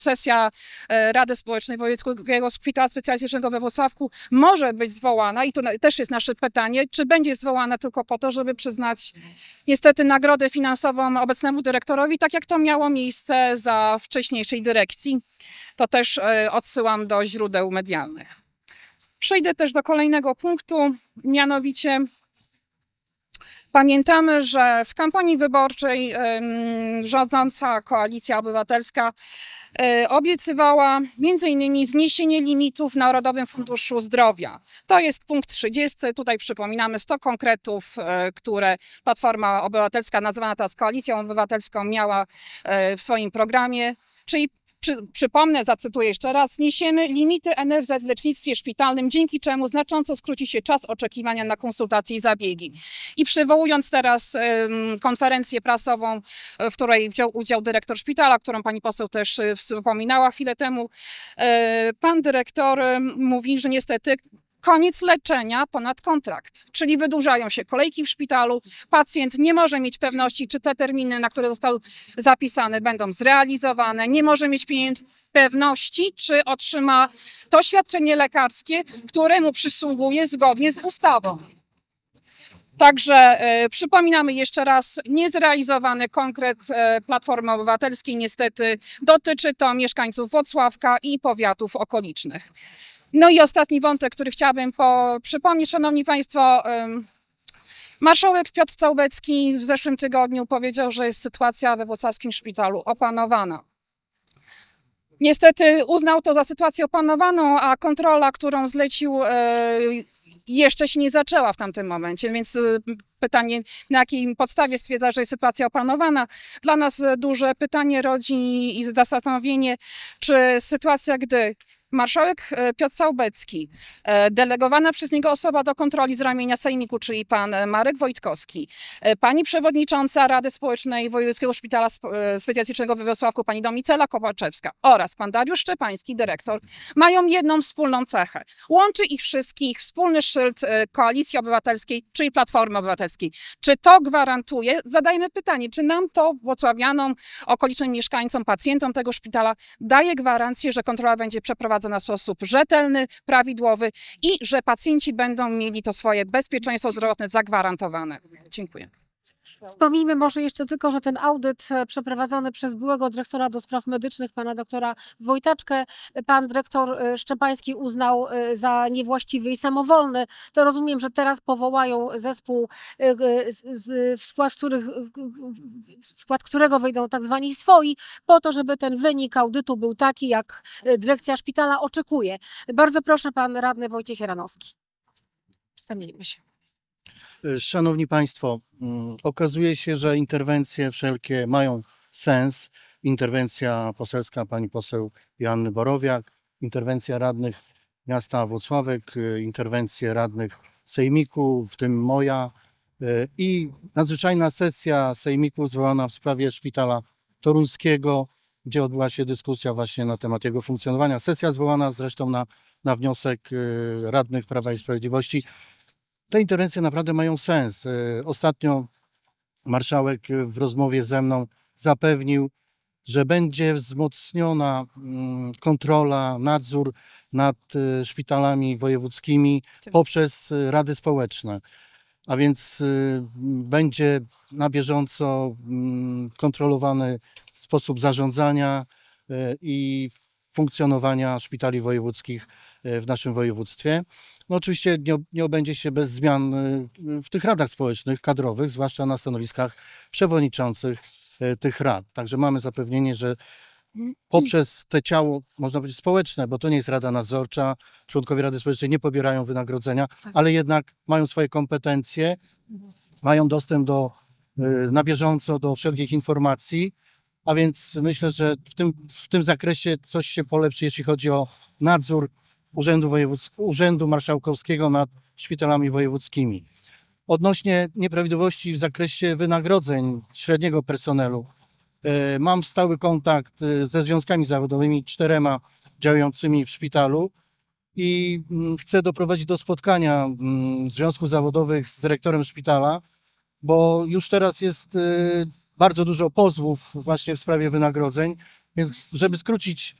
sesja Rady Społecznej Wojewódzkiego Szpitala Specjalistycznego we Włocławku może być zwołana i to też jest nasze pytanie, czy będzie zwołana tylko po to, żeby przyznać niestety nagrodę finansową obecnemu dyrektorowi, tak jak to miało miejsce za wcześniejszej dyrekcji. To też odsyłam do źródeł medialnych. Przejdę też do kolejnego punktu, mianowicie pamiętamy, że w kampanii wyborczej rządząca Koalicja Obywatelska obiecywała m.in. zniesienie limitów w Narodowym Funduszu Zdrowia. To jest punkt 30. Tutaj przypominamy 100 konkretów, które Platforma Obywatelska, nazywana teraz Koalicją Obywatelską, miała w swoim programie, czyli przypomnę, zacytuję jeszcze raz, zniesiemy limity NFZ w lecznictwie szpitalnym, dzięki czemu znacząco skróci się czas oczekiwania na konsultacje i zabiegi. I przywołując teraz konferencję prasową, w której wziął udział dyrektor szpitala, którą pani poseł też wspominała chwilę temu, pan dyrektor mówi, że niestety koniec leczenia ponad kontrakt, czyli wydłużają się kolejki w szpitalu, pacjent nie może mieć pewności, czy te terminy, na które został zapisane, będą zrealizowane, nie może mieć pewności, czy otrzyma to świadczenie lekarskie, które mu przysługuje zgodnie z ustawą. Także przypominamy jeszcze raz, niezrealizowany konkret Platformy Obywatelskiej niestety dotyczy to mieszkańców Włocławka i powiatów okolicznych. No i ostatni wątek, który chciałabym przypomnieć, szanowni państwo, marszałek Piotr Całbecki w zeszłym tygodniu powiedział, że jest sytuacja we włocławskim szpitalu opanowana. Niestety uznał to za sytuację opanowaną, a kontrola, którą zlecił, jeszcze się nie zaczęła w tamtym momencie, więc pytanie, na jakiej podstawie stwierdza, że jest sytuacja opanowana. Dla nas duże pytanie rodzi i zastanowienie, czy sytuacja, gdy marszałek Piotr Całbecki, delegowana przez niego osoba do kontroli z ramienia sejmiku, czyli pan Marek Wojtkowski, pani przewodnicząca Rady Społecznej Wojewódzkiego Szpitala Specjalistycznego we Wrocławiu, pani Domicela Kopaczewska oraz pan Dariusz Szczepański, dyrektor, mają jedną wspólną cechę. Łączy ich wszystkich wspólny szyld Koalicji Obywatelskiej, czyli Platformy Obywatelskiej. Czy to gwarantuje? Zadajmy pytanie, czy nam to, włocławianom, okolicznym mieszkańcom, pacjentom tego szpitala daje gwarancję, że kontrola będzie przeprowadzona w sposób rzetelny, prawidłowy i że pacjenci będą mieli to swoje bezpieczeństwo zdrowotne zagwarantowane. Dziękuję. Wspomnijmy może jeszcze tylko, że ten audyt przeprowadzony przez byłego dyrektora do spraw medycznych, pana doktora Wojtaczkę, pan dyrektor Szczepański uznał za niewłaściwy i samowolny. To rozumiem, że teraz powołają zespół, w skład którego wejdą tak zwani swoi, po to, żeby ten wynik audytu był taki, jak dyrekcja szpitala oczekuje. Bardzo proszę, pan radny Wojciech Jaranowski. Zamienimy się. Szanowni Państwo, okazuje się, że interwencje wszelkie mają sens. Interwencja poselska pani poseł Joanny Borowiak, interwencja radnych miasta Włocławek, interwencje radnych sejmiku, w tym moja i nadzwyczajna sesja sejmiku zwołana w sprawie szpitala toruńskiego, gdzie odbyła się dyskusja właśnie na temat jego funkcjonowania. Sesja zwołana zresztą na wniosek radnych Prawa i Sprawiedliwości. Te interwencje naprawdę mają sens. Ostatnio marszałek w rozmowie ze mną zapewnił, że będzie wzmocniona kontrola, nadzór nad szpitalami wojewódzkimi poprzez rady społeczne. A więc będzie na bieżąco kontrolowany sposób zarządzania i funkcjonowania szpitali wojewódzkich w naszym województwie. No oczywiście nie obędzie się bez zmian w tych radach społecznych, kadrowych, zwłaszcza na stanowiskach przewodniczących tych rad. Także mamy zapewnienie, że poprzez te ciało, można powiedzieć społeczne, bo to nie jest rada nadzorcza, członkowie rady społecznej nie pobierają wynagrodzenia, ale jednak mają swoje kompetencje, mają dostęp na bieżąco do wszelkich informacji, a więc myślę, że w tym zakresie coś się polepszy, jeśli chodzi o nadzór Urzędu Marszałkowskiego nad szpitalami wojewódzkimi. Odnośnie nieprawidłowości w zakresie wynagrodzeń średniego personelu, mam stały kontakt ze związkami zawodowymi, 4 działającymi w szpitalu i chcę doprowadzić do spotkania związków zawodowych z dyrektorem szpitala, bo już teraz jest bardzo dużo pozwów właśnie w sprawie wynagrodzeń Więc żeby skrócić